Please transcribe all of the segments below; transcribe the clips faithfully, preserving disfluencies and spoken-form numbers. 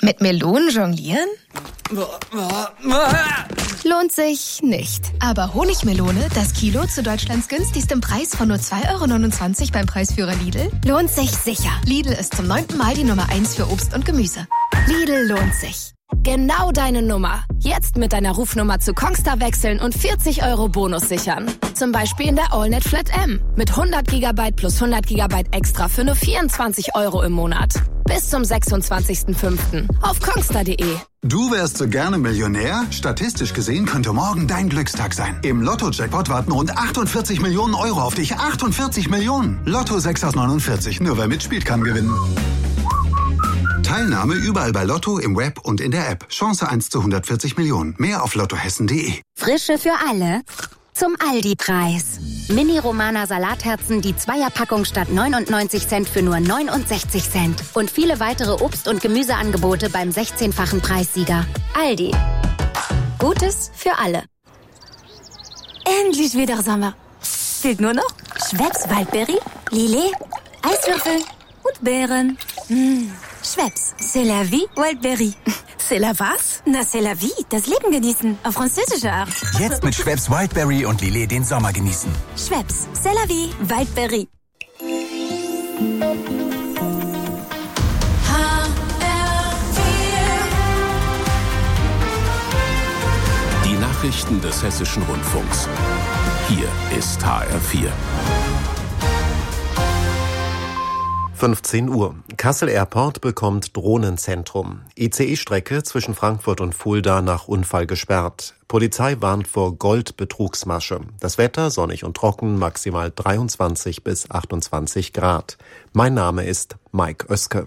Mit Melonen jonglieren? Lohnt sich nicht. Aber Honigmelone, das Kilo zu Deutschlands günstigstem Preis von nur zwei Euro neunundzwanzig beim Preisführer Lidl, lohnt sich sicher. Lidl ist zum neunten Mal die Nummer eins für Obst und Gemüse. Lidl lohnt sich. Genau deine Nummer. Jetzt mit deiner Rufnummer zu Kongstar wechseln und vierzig Euro Bonus sichern. Zum Beispiel in der AllNet Flat M. Mit hundert Gigabyte plus hundert Gigabyte extra für nur vierundzwanzig Euro im Monat. Bis zum sechsundzwanzigsten fünften auf kongstar punkt de. Du wärst so gerne Millionär? Statistisch gesehen könnte morgen dein Glückstag sein. Im Lotto-Jackpot warten rund achtundvierzig Millionen Euro auf dich. achtundvierzig Millionen! Lotto sechs aus neunundvierzig. Nur wer mitspielt, kann gewinnen. Teilnahme überall bei Lotto, im Web und in der App. Chance eins zu hundertvierzig Millionen. Mehr auf lottohessen punkt de. Frische für alle zum Aldi-Preis. Mini-Romana Salatherzen, die Zweierpackung statt neunundneunzig Cent für nur neunundsechzig Cent. Und viele weitere Obst- und Gemüseangebote beim sechzehnfachen Preissieger. Aldi. Gutes für alle. Endlich wieder Sommer. Fehlt nur noch Schweppes Waldberry, Lillet, Eiswürfel und Beeren. Mmh. Schweppes, c'est la vie, Wildberry. C'est la was? Na, c'est la vie, das Leben genießen, auf französische Art. Jetzt mit Schweppes Wildberry und Lillet den Sommer genießen. Schweppes, c'est la vie, Wildberry. Die Nachrichten des Hessischen Rundfunks. Hier ist H R vier. fünfzehn Uhr. Kassel Airport bekommt Drohnenzentrum. I C E-Strecke zwischen Frankfurt und Fulda nach Unfall gesperrt. Polizei warnt vor Goldbetrugsmasche. Das Wetter sonnig und trocken, maximal dreiundzwanzig bis achtundzwanzig Grad. Mein Name ist Mike Oeske.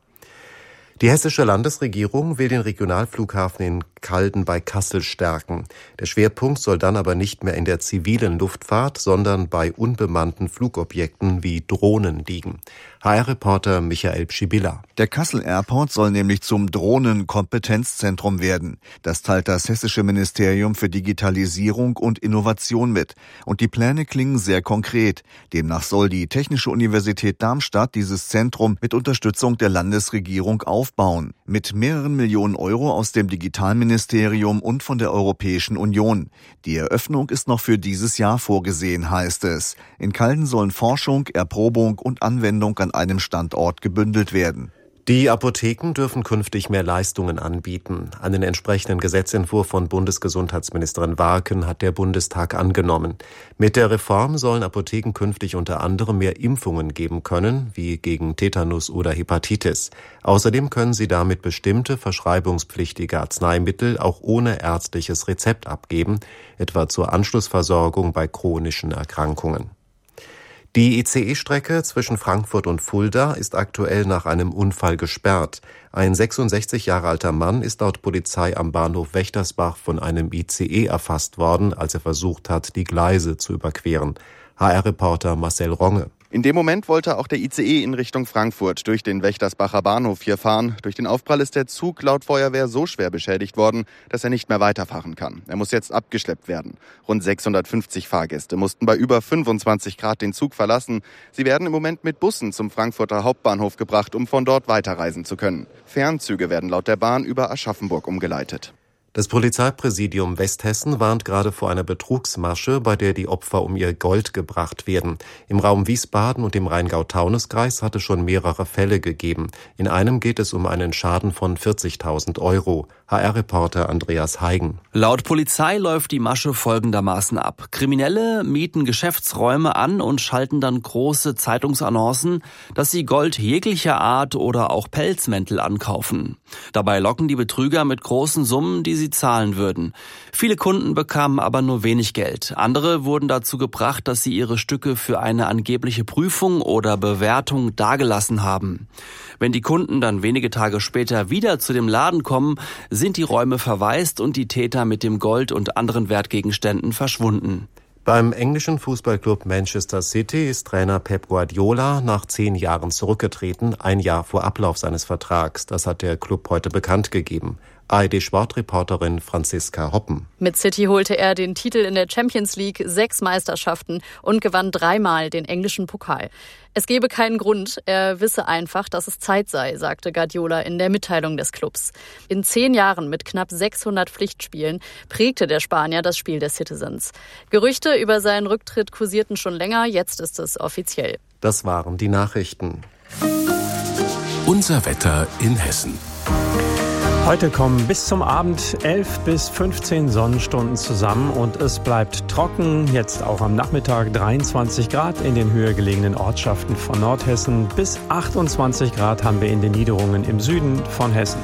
Die hessische Landesregierung will den Regionalflughafen in Calden bei Kassel stärken. Der Schwerpunkt soll dann aber nicht mehr in der zivilen Luftfahrt, sondern bei unbemannten Flugobjekten wie Drohnen liegen. H R-Reporter Michael Pschibilla. Der Kassel Airport soll nämlich zum Drohnenkompetenzzentrum werden. Das teilt das Hessische Ministerium für Digitalisierung und Innovation mit. Und die Pläne klingen sehr konkret. Demnach soll die Technische Universität Darmstadt dieses Zentrum mit Unterstützung der Landesregierung aufbauen. Mit mehreren Millionen Euro aus dem Digitalministerium und von der Europäischen Union. Die Eröffnung ist noch für dieses Jahr vorgesehen, heißt es. In Calden sollen Forschung, Erprobung und Anwendung an einem Standort gebündelt werden. Die Apotheken dürfen künftig mehr Leistungen anbieten. Einen entsprechenden Gesetzentwurf von Bundesgesundheitsministerin Warken hat der Bundestag angenommen. Mit der Reform sollen Apotheken künftig unter anderem mehr Impfungen geben können, wie gegen Tetanus oder Hepatitis. Außerdem können sie damit bestimmte verschreibungspflichtige Arzneimittel auch ohne ärztliches Rezept abgeben, etwa zur Anschlussversorgung bei chronischen Erkrankungen. Die I C E-Strecke zwischen Frankfurt und Fulda ist aktuell nach einem Unfall gesperrt. Ein sechsundsechzig Jahre alter Mann ist laut Polizei am Bahnhof Wächtersbach von einem I C E erfasst worden, als er versucht hat, die Gleise zu überqueren. H R-Reporter Marcel Ronge. In dem Moment wollte auch der I C E in Richtung Frankfurt durch den Wächtersbacher Bahnhof hier fahren. Durch den Aufprall ist der Zug laut Feuerwehr so schwer beschädigt worden, dass er nicht mehr weiterfahren kann. Er muss jetzt abgeschleppt werden. Rund sechshundertfünfzig Fahrgäste mussten bei über fünfundzwanzig Grad den Zug verlassen. Sie werden im Moment mit Bussen zum Frankfurter Hauptbahnhof gebracht, um von dort weiterreisen zu können. Fernzüge werden laut der Bahn über Aschaffenburg umgeleitet. Das Polizeipräsidium Westhessen warnt gerade vor einer Betrugsmasche, bei der die Opfer um ihr Gold gebracht werden. Im Raum Wiesbaden und im Rheingau-Taunus-Kreis hat es schon mehrere Fälle gegeben. In einem geht es um einen Schaden von vierzigtausend Euro. H R-Reporter Andreas Heigen. Laut Polizei läuft die Masche folgendermaßen ab. Kriminelle mieten Geschäftsräume an und schalten dann große Zeitungsannoncen, dass sie Gold jeglicher Art oder auch Pelzmäntel ankaufen. Dabei locken die Betrüger mit großen Summen, die sie zahlen würden. Viele Kunden bekamen aber nur wenig Geld. Andere wurden dazu gebracht, dass sie ihre Stücke für eine angebliche Prüfung oder Bewertung dagelassen haben. Wenn die Kunden dann wenige Tage später wieder zu dem Laden kommen, sind die Räume verwaist und die Täter mit dem Gold und anderen Wertgegenständen verschwunden. Beim englischen Fußballclub Manchester City ist Trainer Pep Guardiola nach zehn Jahren zurückgetreten, ein Jahr vor Ablauf seines Vertrags. Das hat der Club heute bekannt gegeben. A R D-Sportreporterin Franziska Hoppen. Mit City holte er den Titel in der Champions League, sechs Meisterschaften und gewann dreimal den englischen Pokal. Es gebe keinen Grund, er wisse einfach, dass es Zeit sei, sagte Guardiola in der Mitteilung des Clubs. In zehn Jahren mit knapp sechshundert Pflichtspielen prägte der Spanier das Spiel der Citizens. Gerüchte über seinen Rücktritt kursierten schon länger, jetzt ist es offiziell. Das waren die Nachrichten. Unser Wetter in Hessen. Heute kommen bis zum Abend elf bis fünfzehn Sonnenstunden zusammen und es bleibt trocken. Jetzt auch am Nachmittag dreiundzwanzig Grad in den höher gelegenen Ortschaften von Nordhessen. Bis achtundzwanzig Grad haben wir in den Niederungen im Süden von Hessen.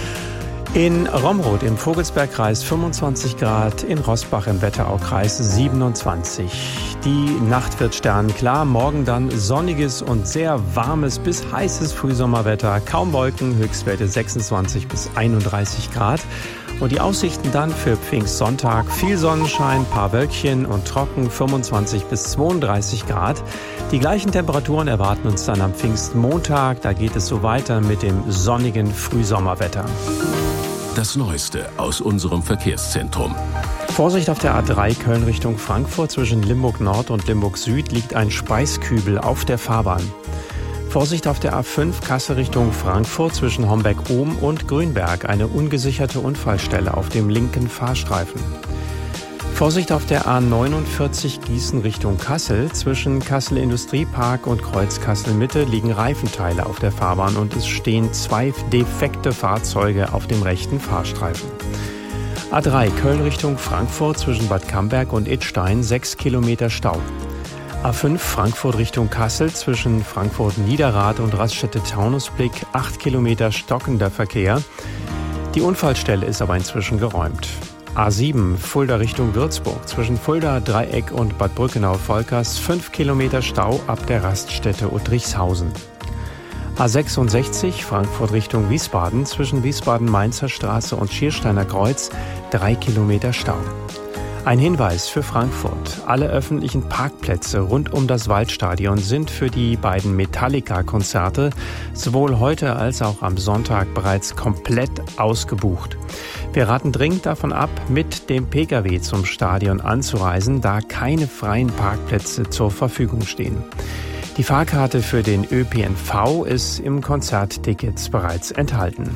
In Romroth im Vogelsbergkreis fünfundzwanzig Grad, in Roßbach im Wetteraukreis siebenundzwanzig. Die Nacht wird sternklar, morgen dann sonniges und sehr warmes bis heißes Frühsommerwetter. Kaum Wolken, Höchstwerte sechsundzwanzig bis einunddreißig Grad. Und die Aussichten dann für Pfingstsonntag: viel Sonnenschein, paar Wölkchen und trocken, fünfundzwanzig bis zweiunddreißig Grad. Die gleichen Temperaturen erwarten uns dann am Pfingstmontag. Da geht es so weiter mit dem sonnigen Frühsommerwetter. Das Neueste aus unserem Verkehrszentrum. Vorsicht auf der A drei Köln Richtung Frankfurt. Zwischen Limburg Nord und Limburg Süd liegt ein Speiskübel auf der Fahrbahn. Vorsicht auf der A fünf Kassel Richtung Frankfurt. Zwischen Homberg-Ohm und Grünberg eine ungesicherte Unfallstelle auf dem linken Fahrstreifen. Vorsicht auf der A neunundvierzig Gießen Richtung Kassel. Zwischen Kassel Industriepark und Kreuz Kassel Mitte liegen Reifenteile auf der Fahrbahn und es stehen zwei defekte Fahrzeuge auf dem rechten Fahrstreifen. A drei Köln Richtung Frankfurt. Zwischen Bad Camberg und Idstein sechs Kilometer Stau. A fünf Frankfurt Richtung Kassel. Zwischen Frankfurt Niederrad und Raststätte Taunusblick acht Kilometer stockender Verkehr. Die Unfallstelle ist aber inzwischen geräumt. A sieben Fulda Richtung Würzburg. Zwischen Fulda, Dreieck und Bad Brückenau-Volkers fünf Kilometer Stau ab der Raststätte Uttrichshausen. A sechsundsechzig Frankfurt Richtung Wiesbaden. Zwischen Wiesbaden-Mainzer Straße und Schiersteiner Kreuz drei Kilometer Stau. Ein Hinweis für Frankfurt: Alle öffentlichen Parkplätze rund um das Waldstadion sind für die beiden Metallica-Konzerte sowohl heute als auch am Sonntag bereits komplett ausgebucht. Wir raten dringend davon ab, mit dem Pkw zum Stadion anzureisen, da keine freien Parkplätze zur Verfügung stehen. Die Fahrkarte für den Ö P N V ist im Konzerttickets bereits enthalten.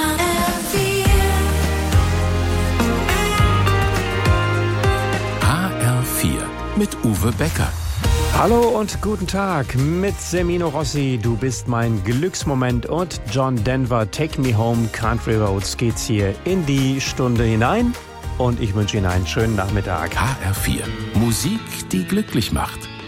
H R vier mit Uwe Becker. Hallo und guten Tag mit Semino Rossi, du bist mein Glücksmoment, und John Denver, Take Me Home, Country Roads geht's hier in die Stunde hinein und ich wünsche Ihnen einen schönen Nachmittag. H R vier, Musik, die glücklich macht.